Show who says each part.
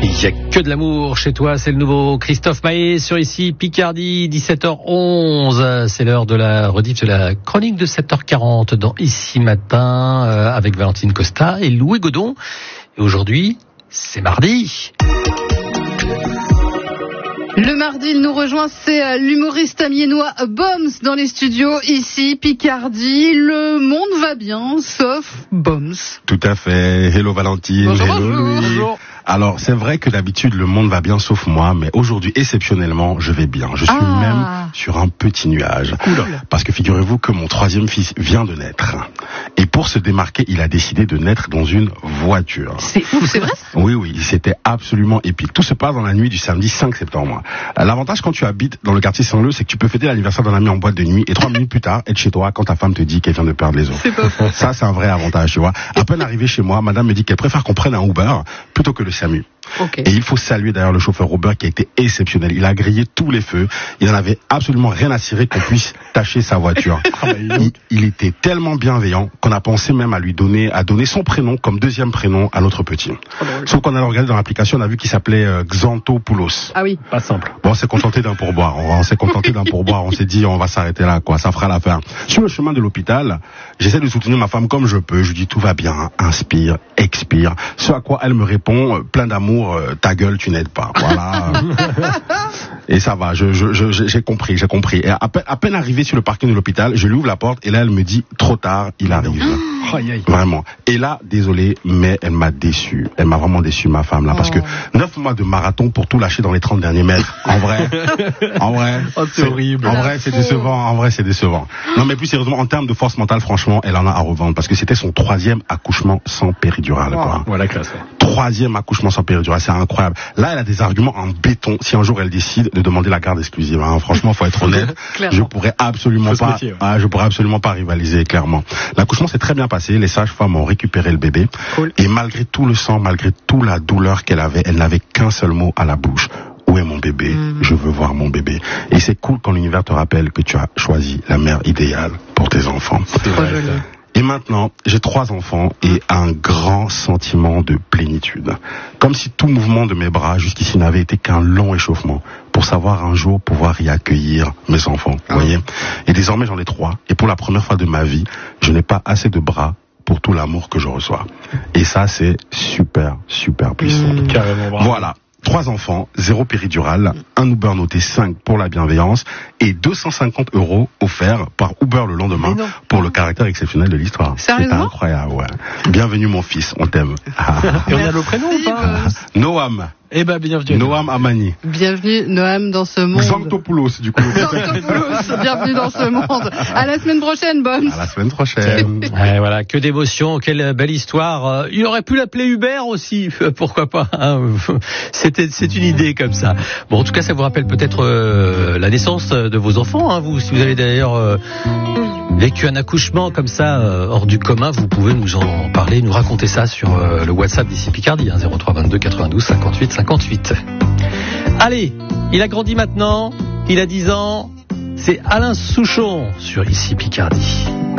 Speaker 1: Il n'y a que de l'amour chez toi, c'est le nouveau Christophe Maé sur ici Picardie, 17h11. C'est l'heure de la rediff de la chronique de 7h40 dans Ici Matin avec Valentine Costa et Louis Godon. Et aujourd'hui, c'est mardi.
Speaker 2: Le mardi, il nous rejoint, c'est l'humoriste amiénois Boms dans les studios, ici, Picardie. Le monde va bien, sauf Boms.
Speaker 3: Tout à fait. Hello Valentine.
Speaker 2: Bonjour,
Speaker 3: hello
Speaker 2: bonjour.
Speaker 3: Louis.
Speaker 2: Bonjour.
Speaker 3: Alors, c'est vrai que d'habitude, le monde va bien sauf moi, mais aujourd'hui, exceptionnellement, je vais bien. Je suis même sur un petit nuage.
Speaker 2: Cool.
Speaker 3: Parce que figurez-vous que mon troisième fils vient de naître. Et pour se démarquer, il a décidé de naître dans une voiture.
Speaker 2: C'est ouf, c'est vrai ça ?
Speaker 3: Oui, c'était absolument épique. Tout se passe dans la nuit du samedi 5 septembre. L'avantage quand tu habites dans le quartier Saint-Leu, c'est que tu peux fêter l'anniversaire d'un ami en boîte de nuit et 3 minutes plus tard, être chez toi quand ta femme te dit qu'elle vient de perdre les os.
Speaker 2: C'est pas faux.
Speaker 3: Ça, c'est un vrai avantage, tu vois. À peine arrivé chez moi, madame me dit qu'elle préfère qu'on prenne un Uber plutôt que le SAMU.
Speaker 2: Okay.
Speaker 3: Et il faut saluer d'ailleurs le chauffeur Uber qui a été exceptionnel. Il a grillé tous les feux. Il n'en avait absolument rien à cirer qu'on puisse tâcher sa voiture. Il était tellement bienveillant qu'on a pensé même à donner son prénom comme deuxième prénom à notre petit. Sauf qu'on a regardé dans l'application, on a vu qu'il s'appelait Xantopoulos.
Speaker 2: Ah oui.
Speaker 1: Pas simple.
Speaker 3: Bon, on s'est contenté d'un pourboire. On s'est dit, on va s'arrêter là, quoi. Ça fera l'affaire. Sur le chemin de l'hôpital, j'essaie de soutenir ma femme comme je peux. Je lui dis, tout va bien. Inspire, expire. Ce à quoi elle me répond, plein d'amour, ta gueule, tu n'aides pas. Voilà. Et ça va. J'ai compris. Et à peine arrivé sur le parking de l'hôpital, je lui ouvre la porte et là, elle me dit, trop tard, il arrive. Vraiment. Et là, désolé, mais elle m'a déçu. Elle m'a vraiment déçu, ma femme, là. Parce que 9 mois de marathon pour tout lâcher dans les 30 derniers mètres. En vrai.
Speaker 1: Oh, c'est horrible.
Speaker 3: En vrai, c'est décevant. Non, mais plus sérieusement, en termes de force mentale, franchement, elle en a à revendre. Parce que c'était son 3e accouchement sans péridurale, quoi.
Speaker 1: Voilà, classe.
Speaker 3: 3e accouchement sans péridurale, c'est incroyable. Là, elle a des arguments en béton. Si un jour elle décide de demander la garde exclusive, hein. Franchement, faut être honnête. je pourrais absolument pas rivaliser, clairement. L'accouchement s'est très bien passé. Les sages-femmes ont récupéré le bébé.
Speaker 2: Cool.
Speaker 3: Et malgré tout le sang, malgré toute la douleur qu'elle avait, elle n'avait qu'un seul mot à la bouche. Où est mon bébé? Je veux voir mon bébé. Et c'est cool quand l'univers te rappelle que tu as choisi la mère idéale pour tes enfants. Et maintenant, j'ai 3 enfants et un grand sentiment de plénitude. Comme si tout mouvement de mes bras jusqu'ici n'avait été qu'un long échauffement pour savoir un jour pouvoir y accueillir mes enfants. Vous voyez? Et désormais, j'en ai 3. Et pour la première fois de ma vie, je n'ai pas assez de bras pour tout l'amour que je reçois. Et ça, c'est super, super puissant.
Speaker 1: Carrément, bravo.
Speaker 3: Voilà. 3 enfants, 0 péridurale, un Uber noté 5 pour la bienveillance et 250 € offerts par Uber le lendemain pour le caractère exceptionnel de l'histoire. C'est incroyable, ouais. Bienvenue mon fils, on t'aime.
Speaker 1: Et on a le prénom ou pas
Speaker 3: Noam.
Speaker 1: Eh ben, bienvenue.
Speaker 3: Noam Amani.
Speaker 2: Bienvenue, Noam, dans ce monde.
Speaker 3: Xantopoulos, du coup.
Speaker 2: Xantopoulos, bienvenue dans ce monde. À la semaine prochaine, Boms.
Speaker 3: À la semaine prochaine.
Speaker 1: Ouais, voilà, que d'émotions, quelle belle histoire. Il aurait pu l'appeler Hubert aussi, pourquoi pas, hein. C'est une idée comme ça. Bon, en tout cas, ça vous rappelle peut-être la naissance de vos enfants, hein. Si vous avez d'ailleurs vécu un accouchement comme ça, hors du commun, vous pouvez nous en parler, nous raconter ça sur le WhatsApp d'ici Picardie, hein, 03 22 92 58 58. Allez, il a grandi maintenant, il a 10 ans, c'est Alain Souchon sur ici Picardie.